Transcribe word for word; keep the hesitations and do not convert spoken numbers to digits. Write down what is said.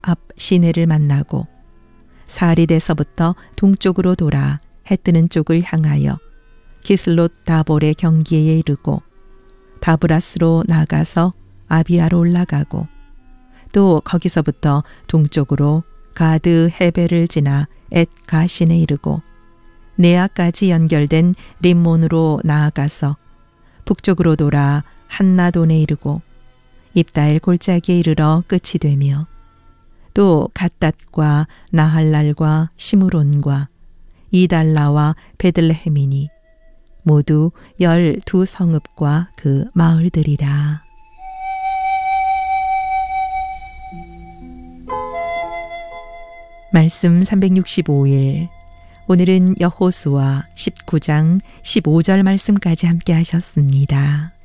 앞 시내를 만나고 사리대서부터 동쪽으로 돌아 해 뜨는 쪽을 향하여 기슬롯 다볼의 경기에 이르고 다브라스로 나가서 아비아로 올라가고 또 거기서부터 동쪽으로 가드 헤벨을 지나 엣 가신에 이르고 네아까지 연결된 림몬으로 나아가서 북쪽으로 돌아 한나돈에 이르고 입다엘 골짜기에 이르러 끝이 되며 또 갓닷과 나할랄과 시므론과 이달라와 베들레헴이니 모두 열두 성읍과 그 마을들이라. 말씀 삼백육십오 일. 오늘은 여호수아 십구 장 십오 절 말씀까지 함께 하셨습니다.